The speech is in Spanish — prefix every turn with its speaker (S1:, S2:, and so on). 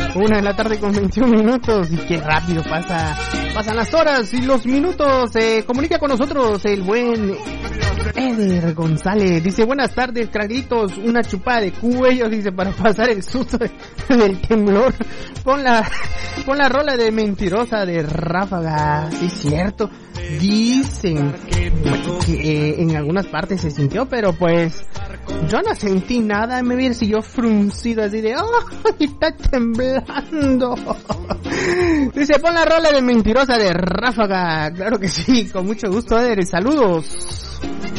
S1: 1:21 y qué rápido pasan las horas y los minutos. Comunica con nosotros el buen Eder González. Dice, buenas tardes, craglitos, una chupada de cuello, dice, para pasar el susto del temblor. Pon la rola de Mentirosa de Ráfaga. Sí, es cierto. Dicen que en algunas partes se sintió, pero pues yo no sentí nada. Me vi yo fruncido así de, ¡oh! Está temblando. Dice, pon la rola de Mentirosa de Ráfaga. Claro que sí, con mucho gusto, Eder. Saludos.